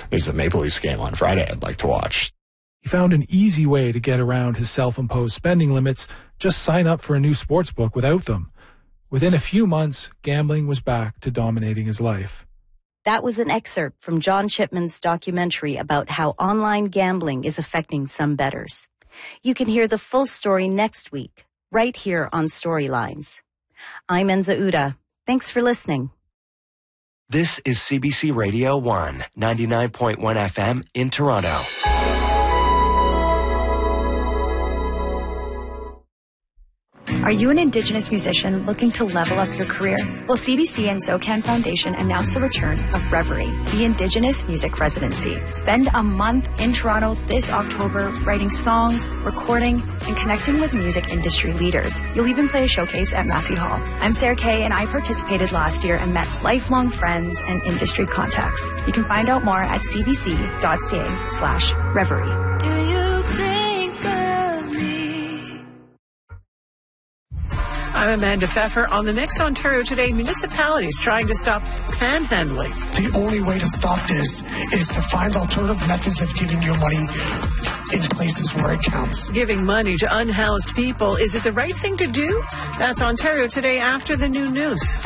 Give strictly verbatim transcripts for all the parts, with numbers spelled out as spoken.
there's a Maple Leafs game on Friday I'd like to watch. He found an easy way to get around his self-imposed spending limits. Just sign up for a new sportsbook without them. Within a few months, gambling was back to dominating his life. That was an excerpt from John Chipman's documentary about how online gambling is affecting some bettors. You can hear the full story next week, right here on Storylines. I'm Enza Uda. Thanks for listening. This is C B C Radio one, ninety-nine point one F M in Toronto. Are you an Indigenous musician looking to level up your career? Well, C B C and SoCan Foundation announced the return of Reverie, the Indigenous Music Residency. Spend a month in Toronto this October writing songs, recording, and connecting with music industry leaders. You'll even play a showcase at Massey Hall. I'm Sarah Kay, and I participated last year and met lifelong friends and industry contacts. You can find out more at cbc.ca slash Reverie. Do you think of me? I'm Amanda Pfeffer. On the next Ontario Today, municipalities trying to stop panhandling. The only way to stop this is to find alternative methods of giving your money in places where it counts. Giving money to unhoused people, is it the right thing to do? That's Ontario Today after the new news.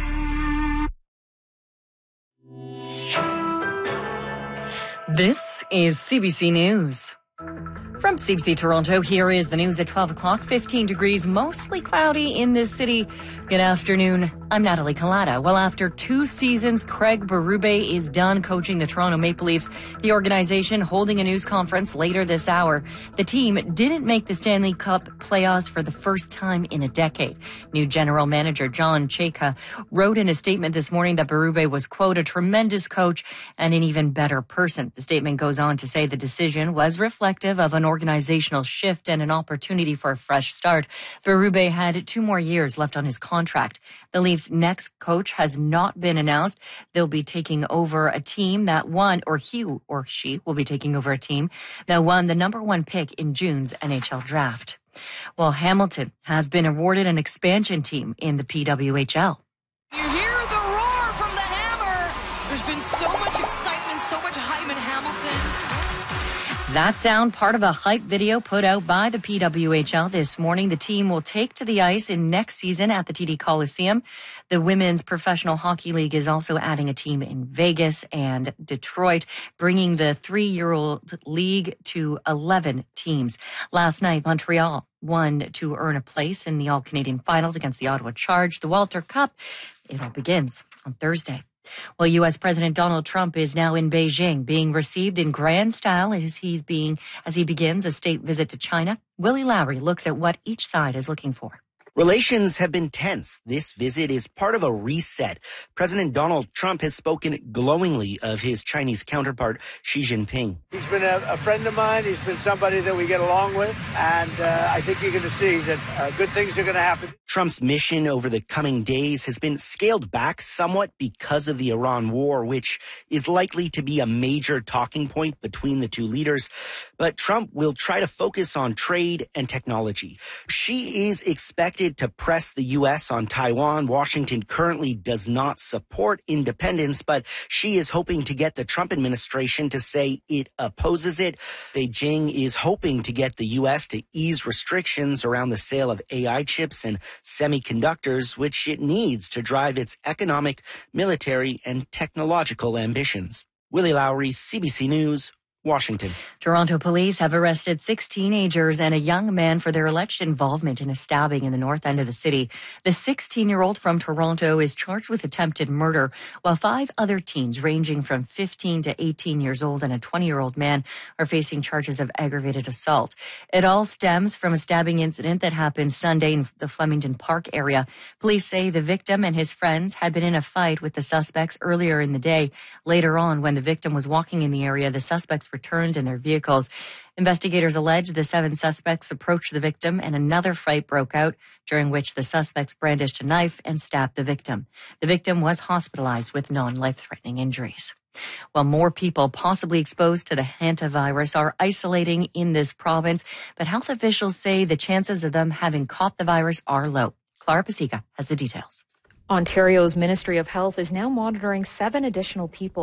This is C B C News. From C B C Toronto, here is the news at twelve o'clock. fifteen degrees, mostly cloudy in this city. Good afternoon. I'm Natalie Collada. Well, after two seasons, Craig Berube is done coaching the Toronto Maple Leafs. The organization holding a news conference later this hour. The team didn't make the Stanley Cup playoffs for the first time in a decade. New general manager John Chayka wrote in a statement this morning that Berube was, quote, a tremendous coach and an even better person. The statement goes on to say the decision was reflective of an organizational shift and an opportunity for a fresh start. Berube had two more years left on his contract. The Leafs' next coach has not been announced. They'll be taking over a team that won, or he or she will be taking over a team that won the number one pick in June's N H L draft. Well, Hamilton has been awarded an expansion team in the P W H L. You hear the roar from the Hammer. There's been so much excitement, so much hype in Hamilton. That sound, part of a hype video put out by the P W H L this morning. The team will take to the ice in next season at the T D Coliseum. The Women's Professional Hockey League is also adding a team in Vegas and Detroit, bringing the three-year-old league to eleven teams. Last night, Montreal won to earn a place in the All-Canadian Finals against the Ottawa Charge. The Walter Cup, it all begins on Thursday. Well, U S. President Donald Trump is now in Beijing, being received in grand style as he's being as he begins a state visit to China. Willie Lowry looks at what each side is looking for. Relations have been tense. This visit is part of a reset. President Donald Trump has spoken glowingly of his Chinese counterpart, Xi Jinping. He's been a, a friend of mine. He's been somebody that we get along with. And uh, I think you're going to see that uh, good things are going to happen. Trump's mission over the coming days has been scaled back somewhat because of the Iran war, which is likely to be a major talking point between the two leaders. But Trump will try to focus on trade and technology. Xi is expected to press the U S on Taiwan. Washington currently does not support independence, but Xi is hoping to get the Trump administration to say it opposes it. Beijing is hoping to get the U S to ease restrictions around the sale of A I chips and semiconductors, which it needs to drive its economic, military, and technological ambitions. Willie Lowry, C B C News, Washington. Toronto police have arrested six teenagers and a young man for their alleged involvement in a stabbing in the north end of the city. The sixteen-year-old from Toronto is charged with attempted murder, while five other teens ranging from fifteen to eighteen years old and a twenty-year-old man are facing charges of aggravated assault. It all stems from a stabbing incident that happened Sunday in the Flemington Park area. Police say the victim and his friends had been in a fight with the suspects earlier in the day. Later on, when the victim was walking in the area, the suspects returned in their vehicles. Investigators allege the seven suspects approached the victim and another fight broke out, during which the suspects brandished a knife and stabbed the victim. The victim was hospitalized with non-life-threatening injuries. While more people possibly exposed to the hantavirus are isolating in this province, but health officials say the chances of them having caught the virus are low. Clara Pasiga has the details. Ontario's Ministry of Health is now monitoring seven additional people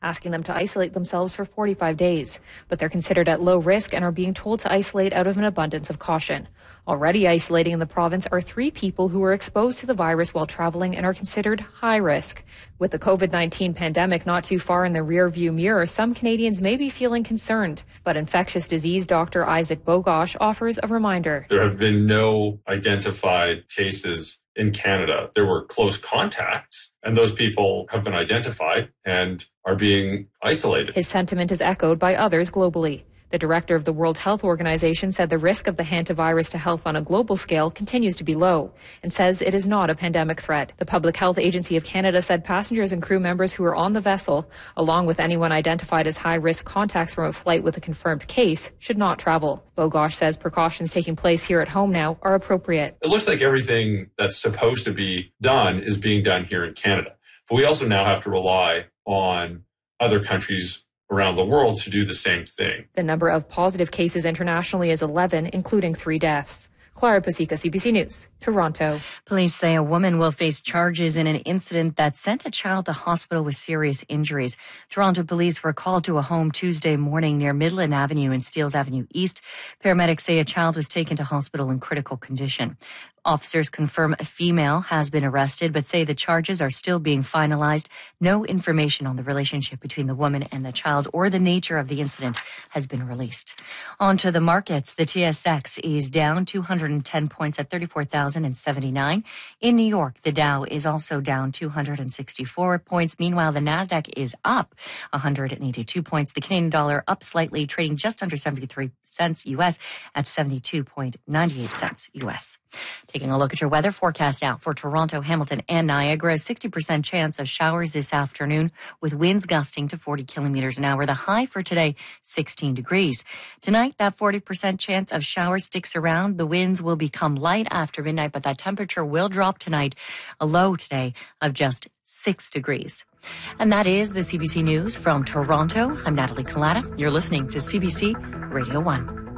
asking them to isolate themselves for forty-five days. But they're considered at low risk and are being told to isolate out of an abundance of caution. Already isolating in the province are three people who were exposed to the virus while traveling and are considered high risk. With the COVID nineteen pandemic not too far in the rearview mirror, some Canadians may be feeling concerned. But infectious disease doctor Isaac Bogosh offers a reminder. There have been no identified cases in Canada. There were close contacts, and those people have been identified and are being isolated. His sentiment is echoed by others globally. The director of the World Health Organization said the risk of the hantavirus to health on a global scale continues to be low and says it is not a pandemic threat. The Public Health Agency of Canada said passengers and crew members who are on the vessel, along with anyone identified as high-risk contacts from a flight with a confirmed case, should not travel. Bogosh says precautions taking place here at home now are appropriate. It looks like everything that's supposed to be done is being done here in Canada. But we also now have to rely on other countries around the world to do the same thing. The number of positive cases internationally is eleven, including three deaths. Clara Pasica, C B C News, Toronto. Police say a woman will face charges in an incident that sent a child to hospital with serious injuries. Toronto police were called to a home Tuesday morning near Midland Avenue and Steeles Avenue East. Paramedics say a child was taken to hospital in critical condition. Officers confirm a female has been arrested, but say the charges are still being finalized. No information on the relationship between the woman and the child or the nature of the incident has been released. On to the markets. The T S X is down two hundred ten points at thirty-four thousand seventy-nine. In New York, the Dow is also down two hundred sixty-four points. Meanwhile, the Nasdaq is up one hundred eighty-two points. The Canadian dollar up slightly, trading just under seventy-three cents U S at seventy-two ninety-eight cents U S. Taking a look at your weather forecast now for Toronto, Hamilton, and Niagara. sixty percent chance of showers this afternoon with winds gusting to forty kilometers an hour. The high for today, sixteen degrees. Tonight, that forty percent chance of showers sticks around. The winds will become light after midnight, but that temperature will drop tonight. A low today of just six degrees. And that is the C B C News from Toronto. I'm Natalie Collada. You're listening to C B C Radio one.